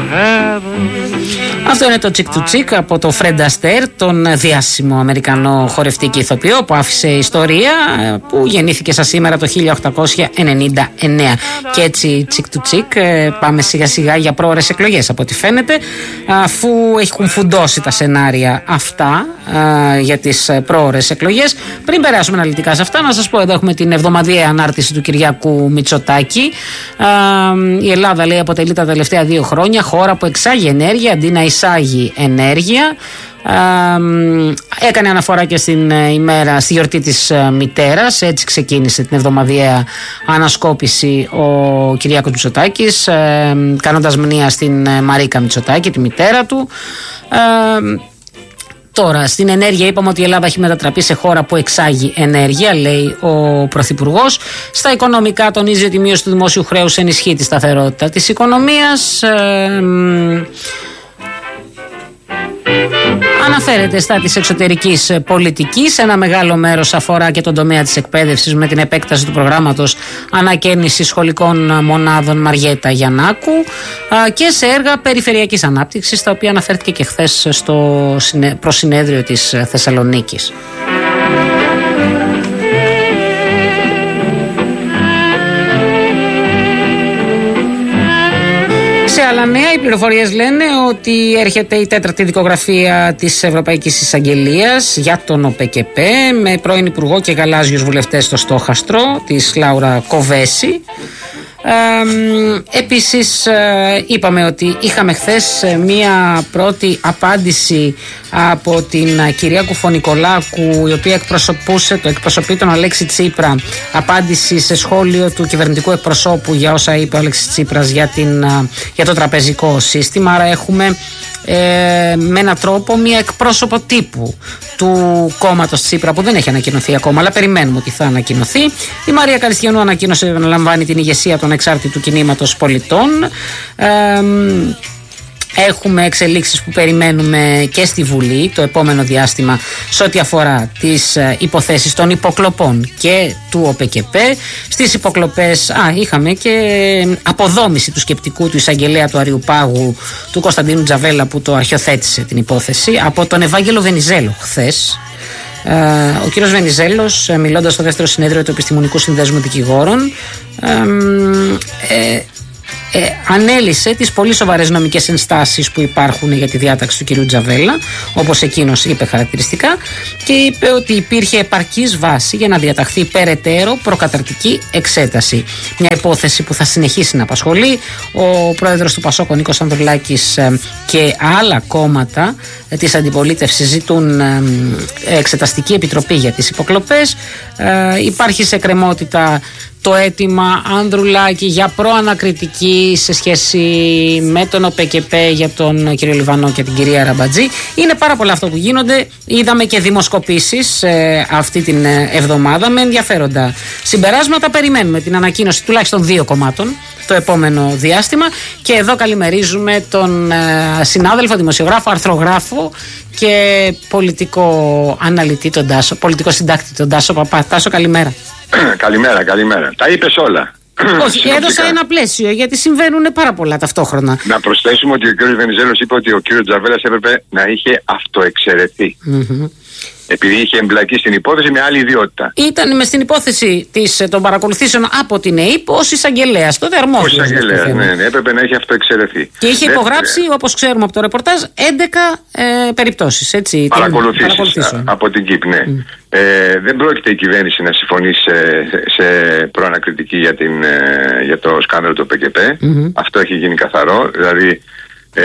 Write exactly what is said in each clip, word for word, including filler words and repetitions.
Αυτό είναι το Τσικ του Τσικ από το Fred Astaire, τον διάσημο Αμερικανό χορευτή και ηθοποιό που άφησε ιστορία, που γεννήθηκε σαν σήμερα το χίλια οκτακόσια ενενήντα εννέα. Και έτσι Τσικ του Τσικ πάμε σιγά σιγά για πρόωρες εκλογές από ό,τι φαίνεται, αφού έχουν φουντώσει τα σενάρια αυτά για τις πρόωρες εκλογές. Πριν περάσουμε αναλυτικά σε αυτά, να σας πω, εδώ έχουμε την εβδομαδιαία ανάρτηση του Κυριάκου Μητσοτάκη. Η Ελλάδα, λέει, αποτελεί τα τελευταία δύο χρόνια χώρα που εξάγει ενέργεια αντί να εισάγει ενέργεια. Έκανε αναφορά και στην ημέρα, στη γιορτή της μητέρας. Έτσι ξεκίνησε την εβδομαδιαία ανασκόπηση ο Κυριάκος Μητσοτάκης, κάνοντας μνήα στην Μαρίκα Μητσοτάκη, τη μητέρα του. Τώρα, στην ενέργεια είπαμε ότι η Ελλάδα έχει μετατραπεί σε χώρα που εξάγει ενέργεια, λέει ο Πρωθυπουργός. Στα οικονομικά τονίζει ότι η μείωση του δημόσιου χρέους ενισχύει τη σταθερότητα της οικονομίας. Ε, Αναφέρεται στα της εξωτερικής πολιτικής. Ένα μεγάλο μέρος αφορά και τον τομέα της εκπαίδευσης, με την επέκταση του προγράμματος ανακαίνιση σχολικών μονάδων Μαριέτα Γιαννάκου και σε έργα περιφερειακής ανάπτυξης, τα οποία αναφέρθηκε και χθες στο προσυνέδριο της Θεσσαλονίκης. Σε άλλα νέα, οι πληροφορίες λένε ότι έρχεται η τέταρτη δικογραφία της Ευρωπαϊκής Εισαγγελίας για τον ΟΠΕΚΕΠΕ, με πρώην Υπουργό και γαλάζιους βουλευτές στο στόχαστρο, της Λάουρα Κοβέση. Ε, επίσης ε, είπαμε ότι είχαμε χθες μία πρώτη απάντηση από την κυρία Κουφονικολάκου, η οποία εκπροσωπούσε, το εκπροσωπεί τον Αλέξη Τσίπρα, απάντηση σε σχόλιο του κυβερνητικού εκπροσώπου για όσα είπε ο Αλέξης Τσίπρας για, την, για το τραπεζικό σύστημα. Άρα έχουμε ε, με έναν τρόπο μία εκπρόσωπο τύπου του κόμματος Τσίπρα, που δεν έχει ανακοινωθεί ακόμα, αλλά περιμένουμε ότι θα ανακοινωθεί. Η Μαρία Καριστιανού ανακοίνωσε ότι αναλαμβάνει την ηγεσία των εξάρτητου κινήματος πολιτών. Ε, Έχουμε εξελίξεις που περιμένουμε και στη Βουλή το επόμενο διάστημα σε ό,τι αφορά τις υποθέσεις των υποκλοπών και του ΟΠΕΚΕΠΕ. Στις υποκλοπές α, είχαμε και αποδόμηση του σκεπτικού του εισαγγελέα του Αριουπάγου, του Κωνσταντίνου Τζαβέλα, που το αρχιοθέτησε την υπόθεση, από τον Ευάγγελο Βενιζέλο χθες. Ο κύριος Βενιζέλος, μιλώντας στο δεύτερο συνέδριο του Επιστημονικού Συνδέσμου Δικηγόρων, ε, ε, Ε, ανέλησε τις πολύ σοβαρές νομικές ενστάσεις που υπάρχουν για τη διάταξη του κυρίου Τζαβέλα, όπως εκείνος είπε χαρακτηριστικά, και είπε ότι υπήρχε επαρκής βάση για να διαταχθεί περαιτέρω προκαταρτική εξέταση. Μια υπόθεση που θα συνεχίσει να απασχολεί. Ο πρόεδρος του Πασόκ, ο Νίκος Ανδρουλάκης, και άλλα κόμματα της αντιπολίτευσης ζητούν εξεταστική επιτροπή για τις υποκλοπές. Ε, υπάρχει σε κρεμότητα το αίτημα Ανδρουλάκη για προανακριτική σε σχέση με τον ΟΠΕΚΕΠΕ για τον κύριο Λιβανό και την κυρία Ραμπατζή. Είναι πάρα πολλά αυτό που γίνονται. Είδαμε και δημοσκοπήσεις ε, αυτή την εβδομάδα με ενδιαφέροντα συμπεράσματα. Περιμένουμε την ανακοίνωση τουλάχιστον δύο κομμάτων το επόμενο διάστημα. Και εδώ καλημερίζουμε τον ε, συνάδελφο, δημοσιογράφο, αρθρογράφο και πολιτικό αναλυτή, τον Τάσο, πολιτικό συντάκτη, τον Τάσο Παπά. Τάσο, καλημέρα. Καλημέρα, καλημέρα. Τα είπες όλα. Όχι, έδωσα ένα πλαίσιο, γιατί συμβαίνουν πάρα πολλά ταυτόχρονα. Να προσθέσουμε ότι ο κ. Βενιζέλος είπε ότι ο κ. Τζαβέλας έπρεπε να είχε αυτοεξαιρεθεί. Mm-hmm. Επειδή είχε εμπλακεί στην υπόθεση με άλλη ιδιότητα. Ήταν μες στην υπόθεση της, των παρακολουθήσεων από την ΕΥΠ ως εισαγγελέας. Τότε αρμόδιος. Ως εισαγγελέας, ναι, ναι, έπρεπε να έχει αυτοεξαιρεθεί. Και είχε υπογράψει, όπως ξέρουμε από το ρεπορτάζ, έντεκα ε, περιπτώσεις. Έτσι, παρακολουθήσεις από την ΚΙΠ, ναι. Mm. Ε, δεν πρόκειται η κυβέρνηση να συμφωνήσει σε, σε προανακριτική για, την, ε, για το σκάνδαλο του ΟΠΕΚΕΠΕ. Mm-hmm. Αυτό έχει γίνει καθαρό. Δηλαδή, Ε,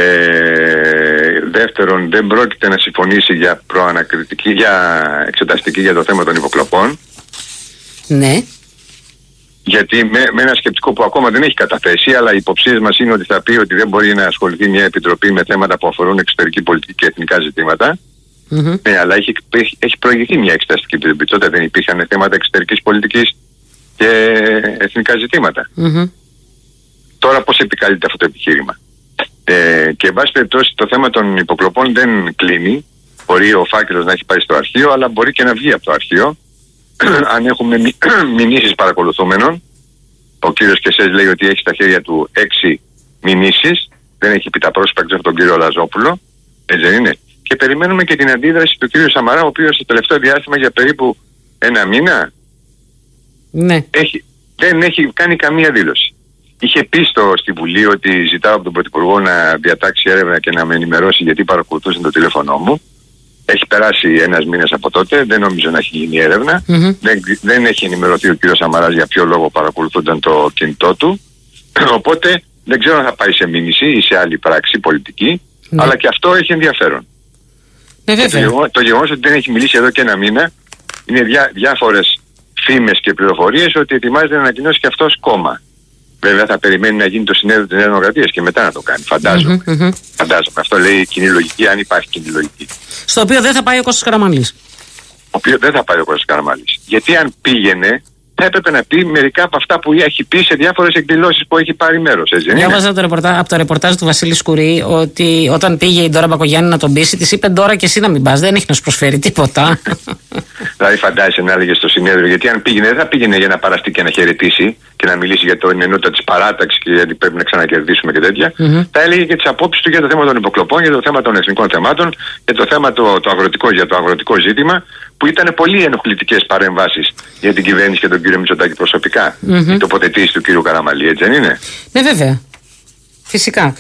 δεύτερον, δεν πρόκειται να συμφωνήσει για προανακριτική, για εξεταστική για το θέμα των υποκλοπών. Ναι. Γιατί με, με ένα σκεπτικό που ακόμα δεν έχει καταθέσει, αλλά οι υποψίες μας είναι ότι θα πει ότι δεν μπορεί να ασχοληθεί μια επιτροπή με θέματα που αφορούν εξωτερική πολιτική και εθνικά ζητήματα. Mm-hmm. Ναι, αλλά έχει, έχει, έχει προηγηθεί μια εξεταστική επιτροπή. Τότε δεν υπήρχαν θέματα εξωτερικής πολιτικής και εθνικά ζητήματα. Mm-hmm. Τώρα πώς επικαλείται αυτό το επιχείρημα? Ε, και εν πάση περιπτώσει το θέμα των υποκλοπών δεν κλείνει. Μπορεί ο φάκελος να έχει πάει στο αρχείο, αλλά μπορεί και να βγει από το αρχείο. Αν έχουμε μηνύσεις παρακολουθούμενων, ο κύριος Κεσές λέει ότι έχει στα χέρια του έξι μηνύσεις δεν έχει πει τα πρόσωπα εκτός από τον κύριο Λαζόπουλο, έτσι δεν είναι. Και περιμένουμε και την αντίδραση του κύριου Σαμαρά, ο οποίος στο τελευταίο διάστημα για περίπου ένα μήνα ναι. έχει, δεν έχει κάνει καμία δήλωση. Είχε πει στο, στη Βουλή ότι ζητάω από τον Πρωθυπουργό να διατάξει έρευνα και να με ενημερώσει γιατί παρακολουθούσε το τηλέφωνό μου. Έχει περάσει ένας μήνας από τότε, δεν νομίζω να έχει γίνει έρευνα. Mm-hmm. Δεν, δεν έχει ενημερωθεί ο κύριος Σαμαράς για ποιο λόγο παρακολουθούνταν το κινητό του. Οπότε δεν ξέρω αν θα πάει σε μήνυση ή σε άλλη πράξη πολιτική, mm-hmm. αλλά και αυτό έχει ενδιαφέρον. Ναι, το, γεγονός, το γεγονός ότι δεν έχει μιλήσει εδώ και ένα μήνα είναι διά, διάφορες φήμες και πληροφορίες ότι ετοιμάζεται να ανακοινώσει και αυτός κόμμα. Βέβαια θα περιμένει να γίνει το συνέδριο της Νέας Δημοκρατίας και μετά να το κάνει. Φαντάζομαι. Mm-hmm, mm-hmm. Φαντάζομαι. Αυτό λέει η κοινή λογική, αν υπάρχει κοινή λογική. Στο οποίο δεν θα πάει ο Κώστας Καραμανλής. Ο οποίο δεν θα πάει ο Κώστας Καραμανλής. Γιατί αν πήγαινε, θα έπρεπε να πει μερικά από αυτά που έχει πει σε διάφορες εκδηλώσεις που έχει πάρει μέρος. Διάβαζα το ρεπορτά, από το ρεπορτάζ του Βασίλη Σκουρή ότι όταν πήγε η Ντόρα Μπακογιάννη να τον πείσει, της είπε Ντόρα και εσύ να μην πας. Δεν έχει να σου προσφέρει τίποτα. Δηλαδή φαντάζεσαι να έλεγε στο συνέδριο, γιατί αν πήγαινε, δεν θα πήγαινε για να παραστεί και να χαιρετήσει και να μιλήσει για την ενότητα της παράταξης και γιατί πρέπει να ξανακερδίσουμε και τέτοια. Mm-hmm. Θα έλεγε και τις απόψεις του για το θέμα των υποκλοπών, για το θέμα των εθνικών θεμάτων, για το θέμα το, το αγροτικό, για το αγροτικό ζήτημα, που ήταν πολύ ενοχλητικές παρεμβάσεις για την κυβέρνηση και τον κύριο Μητσοτάκη προσωπικά. Mm-hmm. Η τοποθετήση του κύριου Καραμανλή, έτσι δεν είναι? Ναι, βέβαια. Φυσικά.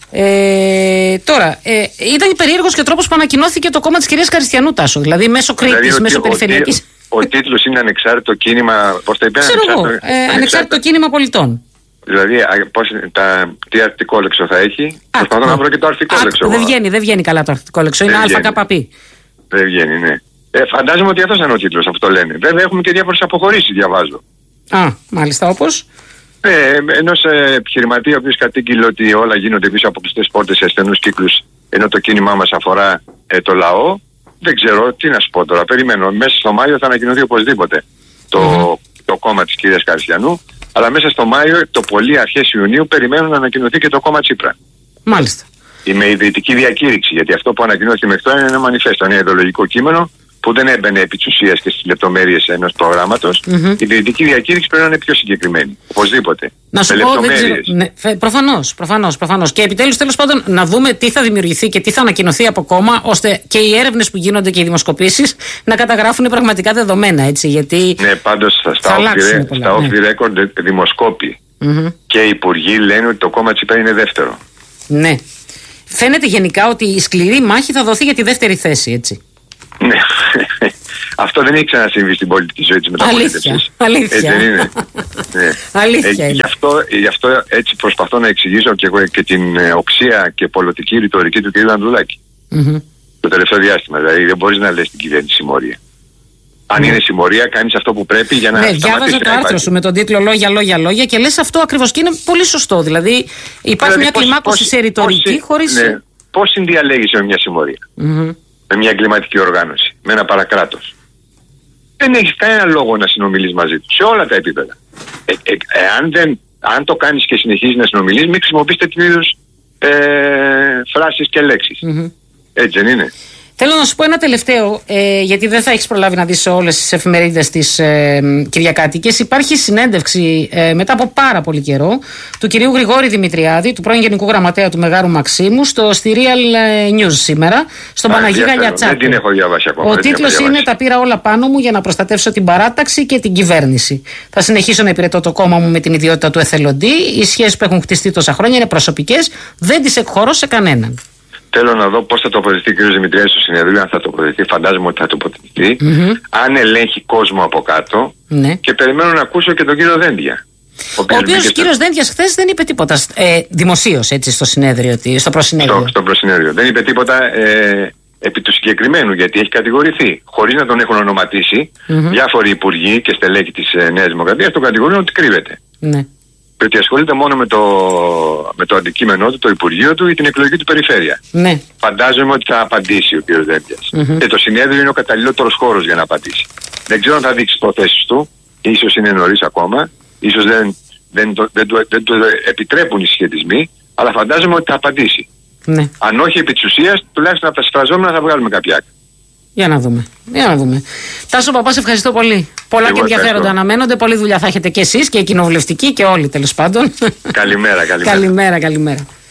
Ε, τώρα, ε, ήταν περίεργος και ο τρόπος που ανακοινώθηκε το κόμμα της κυρίας Καριστιανού, Τάσο. Δηλαδή μέσω Κρήτης, δηλαδή, μέσω περιφερειακής. Ο, ο τίτλος είναι Ανεξάρτητο κίνημα. Πώς τα είπε, Ξέρω εγώ. Ε, ανεξάρτητο, ανεξάρτητο κίνημα πολιτών. Δηλαδή, πώς, τα, τι αρκτικό λέξο θα έχει. Προσπαθώ να βρω και το αρκτικό λέξο. Δεν βγαίνει, δεν βγαίνει καλά το αρκτικό λέξο. Είναι ΑΚΠ. Δεν βγαίνει, ναι. Ε, φαντάζομαι ότι αυτός είναι ο τίτλος, αυτό λένε. Βέβαια, έχουμε και διάφορες αποχωρήσεις, διαβάζω. Α, μάλιστα, όπως. Ναι, ενός ε, επιχειρηματία ο οποίος κατήγγειλε ότι όλα γίνονται πίσω από κλειστές πόρτες σε ασθενούς κύκλους, ενώ το κίνημά μας αφορά ε, το λαό. Δεν ξέρω τι να σου πω τώρα. Περιμένω. Μέσα στο Μάιο θα ανακοινωθεί οπωσδήποτε το, mm-hmm. το κόμμα της κυρίας Καριστιανού, αλλά μέσα στο Μάιο, το πολύ αρχές Ιουνίου, περιμένουν να ανακοινωθεί και το κόμμα Τσίπρα. Μάλιστα. Με ιδρυτική διακήρυξη, γιατί αυτό που ανακοινώθηκε μέχρι τώρα είναι ένα μανιφέστο, ένα ιδεολογικό κείμενο που δεν έμπαινε επί της ουσίας και στις λεπτομέρειες ενός προγράμματος. Mm-hmm. Η ιδρυτική διακήρυξη πρέπει να είναι πιο συγκεκριμένη. Οπωσδήποτε. Να σου πω, δεν ξέρω. Ναι, προφανώς, προφανώς, προφανώς. Και επιτέλους, τέλος πάντων, να δούμε τι θα δημιουργηθεί και τι θα ανακοινωθεί από κόμμα, ώστε και οι έρευνες που γίνονται και οι δημοσκοπήσεις να καταγράφουν πραγματικά δεδομένα. Έτσι, γιατί ναι, πάντως στα off the record δημοσκόποι mm-hmm. και οι υπουργοί λένε ότι το κόμμα Τσίπρα είναι δεύτερο. Ναι. Φαίνεται γενικά ότι η σκληρή μάχη θα δοθεί για τη δεύτερη θέση, έτσι. Ναι. Αυτό δεν έχει ξανασυμβεί στην πολιτική ζωή της μεταπολίτευσης. Αλήθεια. Έτσι δεν είναι? Ναι. Αλήθεια. Ε, γι, αυτό, γι' αυτό έτσι προσπαθώ να εξηγήσω και, εγώ, και την ε, οξία και πολιτική ρητορική του κ. Ανδρουλάκη. Mm-hmm. Το τελευταίο διάστημα. Δηλαδή δεν μπορείς να λες την κυβέρνηση συμμορία. Αν mm. είναι συμμορία, κάνεις αυτό που πρέπει για να ναι, σταματήσει. Διάβαζα το άρθρο σου με τον τίτλο Λόγια, Λόγια, Λόγια και λες αυτό ακριβώς και είναι πολύ σωστό. Δηλαδή υπάρχει δηλαδή, μια κλιμάκωση σε ρητορική χωρίς. Ναι, πώς συνδιαλέγεις με μια συμμορία, mm-hmm. με μια εγκληματική οργάνωση, με ένα παρακράτος? Δεν έχεις κανένα λόγο να συνομιλείς μαζί του σε όλα τα επίπεδα. Ε, ε, ε, αν, δεν, αν το κάνεις και συνεχίζεις να συνομιλείς, μην χρησιμοποιείς τέτοιου είδους ε, φράσεις και λέξεις. Mm-hmm. Έτσι δεν είναι? Θέλω να σου πω ένα τελευταίο, ε, γιατί δεν θα έχεις προλάβει να δεις όλες τις εφημερίδες της ε, Κυριακάτικες. Υπάρχει συνέντευξη ε, μετά από πάρα πολύ καιρό του κυρίου Γρηγόρη Δημητριάδη, του πρώην Γενικού Γραμματέα του Μεγάρου Μαξίμου, στο, στη Real News σήμερα, στον Α, Παναγί Γαλιατσάκη. Δεν την έχω διαβάσει ακόμα. Ο τίτλος είναι «Τα πήρα όλα πάνω μου για να προστατεύσω την παράταξη και την κυβέρνηση. Θα συνεχίσω να υπηρετώ το κόμμα μου με την ιδιότητα του εθελοντή. Οι σχέσεις που έχουν χτιστεί τόσα χρόνια είναι προσωπικές, δεν τις εκχωρώ σε κανέναν». Θέλω να δω πώς θα τοποθετηθεί ο κ. Δημητριάδης στο συνεδρίο, αν θα τοποθετηθεί, φαντάζομαι ότι θα τοποθετηθεί, mm-hmm. αν ελέγχει κόσμο από κάτω mm-hmm. και περιμένω να ακούσω και τον κύριο Δένδια. Ο οποίος ο κύριος Δένδιας χθες δεν είπε τίποτα ε, δημοσίως έτσι στο συνέδριο, στο προσυνέδριο. Στο, στο προσυνέδριο. Δεν είπε τίποτα ε, επί του συγκεκριμένου, γιατί έχει κατηγορηθεί. Χωρίς να τον έχουν ονοματίσει, mm-hmm. διάφοροι υπουργοί και στελέχοι της ε, Νέας Δημοκρατίας τον κατηγορούν ότι κρύβεται. Ναι. Ότι ασχολείται μόνο με το, με το αντικείμενό του, το Υπουργείο του ή την εκλογική του περιφέρεια. Ναι. Φαντάζομαι ότι θα απαντήσει ο κ. Δένδιας. Mm-hmm. Και το συνέδριο είναι ο καταλληλότερος χώρος για να απαντήσει. Δεν ξέρω αν θα δείξει τις προθέσεις του, ίσως είναι νωρίς ακόμα, ίσως δεν, δεν, το, δεν, το, δεν το επιτρέπουν οι συσχετισμοί, αλλά φαντάζομαι ότι θα απαντήσει. Ναι. Αν όχι επί της ουσίας, τουλάχιστον από τα συμφραζόμενα θα βγάλουμε κάποια άκρη. Για να δούμε. Για να δούμε. Τάσο Παπά, ευχαριστώ πολύ. Πολλά εγώ και ενδιαφέροντα αναμένονται. Πολλή δουλειά θα έχετε και εσείς και οι κοινοβουλευτικοί και όλοι τέλος πάντων. Καλημέρα, καλημέρα. καλημέρα, καλημέρα.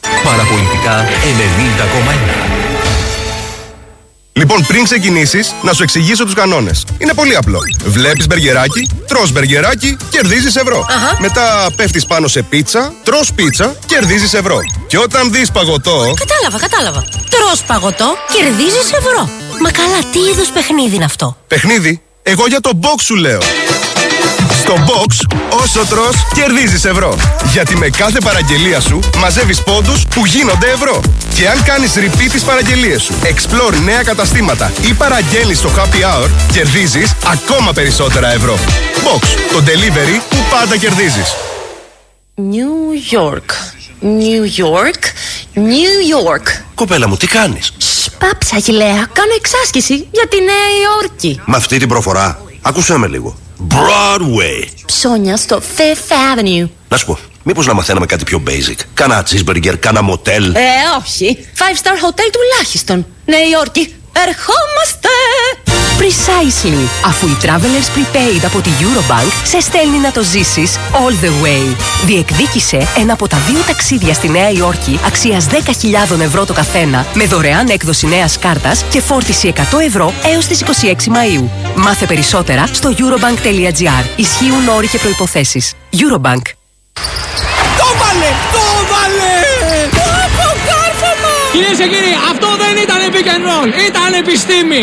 Παραπολιτικά ενενήντα κόμμα ένα. Λοιπόν, πριν ξεκινήσεις, να σου εξηγήσω τους κανόνες. Είναι πολύ απλό. Βλέπεις μπεργκεράκι, τρως μπεργκεράκι, κερδίζεις ευρώ. Αχα. Μετά πέφτεις πάνω σε πίτσα, τρως πίτσα, κερδίζεις ευρώ. Και όταν δεις παγωτό... Κατάλαβα, κατάλαβα. Τρως παγωτό, κερδίζεις ευρώ. Μα καλά, τι είδους παιχνίδι είναι αυτό? Παιχνίδι? Εγώ για το box σου λέω. Στο box, όσο τρως, κερδίζεις ευρώ. Γιατί με κάθε παραγγελία σου μαζεύεις πόντους που γίνονται ευρώ. Και αν κάνεις repeat τις παραγγελίες σου, explore νέα καταστήματα ή παραγγέλνεις στο happy hour, κερδίζεις ακόμα περισσότερα ευρώ. Box, το delivery που πάντα κερδίζεις. New York, New York, New York. Κοπέλα μου, τι κάνεις? Σπάψα, Αγιλέα, κάνω εξάσκηση για τη Νέα Υόρκη. Με αυτή την προφορά, άκουσέ με λίγο. Broadway. Ψώνια στο Fifth Avenue. Να σου πω, μήπως να μαθαίναμε κάτι πιο basic? Κάνα cheeseburger, κάνα motel. Ε, όχι. Five star hotel τουλάχιστον. Νέα Υόρκη, ερχόμαστε! Precisely. Αφού η Travelers Prepaid από τη Eurobank σε στέλνει να το ζήσεις all the way. Διεκδίκησε ένα από τα δύο ταξίδια στη Νέα Υόρκη αξίας δέκα χιλιάδες ευρώ το καθένα με δωρεάν έκδοση νέας κάρτας και φόρτιση εκατό ευρώ έως τις είκοσι έξι Μαΐου. Μάθε περισσότερα στο eurobank.gr. Ισχύουν όροι και προϋποθέσεις. Eurobank. Το βάλε! Το βάλε! Το κάρφωμα! Κυρίες και κύριοι, αυτό δεν ήταν pick and roll, ήταν επιστήμη!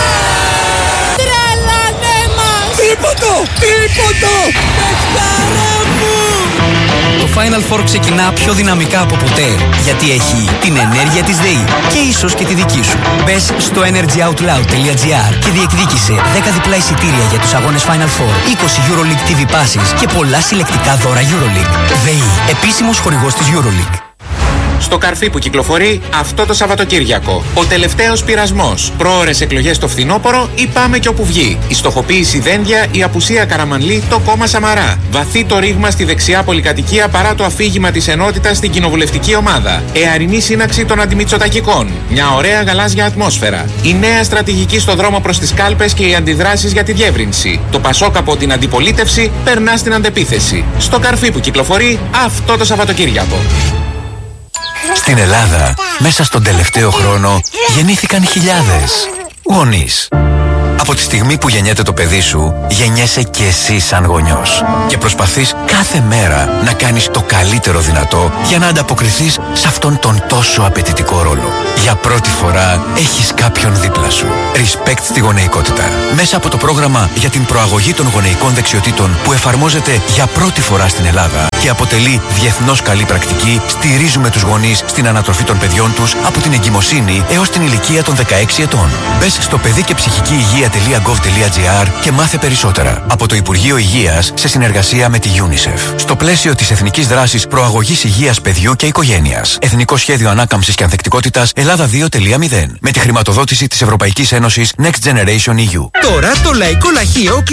Τρελανέ μας! Τίποτο! Τίποτο! Παιχτάρα μου! Το Final Four ξεκινά πιο δυναμικά από ποτέ, γιατί έχει την ενέργεια της ΔΕΗ και ίσως και τη δική σου. Μπες στο energyoutloud.gr και διεκδίκησε δέκα διπλά εισιτήρια για τους αγώνες Final Four, είκοσι EuroLeague τι βι Passes και πολλά συλλεκτικά δώρα EuroLeague. ΔΕΗ, επίσημος χορηγός της EuroLeague. Στο καρφί που κυκλοφορεί αυτό το Σαββατοκύριακο. Ο τελευταίος πειρασμός. Πρόωρες εκλογές στο φθινόπωρο ή πάμε κι όπου βγει. Η στοχοποίηση Δένδια, η απουσία Καραμανλή, το κόμμα Σαμαρά. Βαθύ το ρήγμα στη δεξιά πολυκατοικία παρά το αφήγημα της ενότητας στην κοινοβουλευτική ομάδα. Εαρινή σύναξη των αντιμητσοτακικών. Μια ωραία γαλάζια ατμόσφαιρα. Η νέα στρατηγική στο δρόμο προς τις κάλπες και οι αντιδράσεις για τη διεύρυνση. Το Πασόκ από την αντιπολίτευση περνά στην αντεπίθεση. Στο καρφί που κυκλοφορεί αυτό το Σαββατοκύριακο. Στην Ελλάδα, μέσα στον τελευταίο χρόνο, γεννήθηκαν χιλιάδες γονείς. Από τη στιγμή που γεννιέται το παιδί σου, γεννιέσαι και εσύ σαν γονιός. Και προσπαθείς κάθε μέρα να κάνεις το καλύτερο δυνατό για να ανταποκριθείς σε αυτόν τον τόσο απαιτητικό ρόλο. Για πρώτη φορά έχεις κάποιον δίπλα σου. Respect στη γονεϊκότητα. Μέσα από το πρόγραμμα για την προαγωγή των γονεϊκών δεξιοτήτων που εφαρμόζεται για πρώτη φορά στην Ελλάδα και αποτελεί διεθνώς καλή πρακτική, στηρίζουμε τους γονείς στην ανατροφή των παιδιών τους από την εγκυμοσύνη έως την ηλικία των δεκαέξι ετών. Μπες στο παιδί και ψυχική υγεία.gov.gr και μάθε περισσότερα. Από το Υπουργείο Υγείας σε συνεργασία με τη UNICEF. Στο πλαίσιο της Εθνικής Δράσης Προαγωγής Υγείας Παιδιού και Οικογένειας. Εθνικό Σχέδιο Ανάκαμψης και Ανθεκτικότητας Ελλάδα δύο κόμμα μηδέν. Με τη χρηματοδότηση της Ευρωπαϊκής Ένωσης Next Generation ι γιου. Τώρα το λαϊκό λαχείο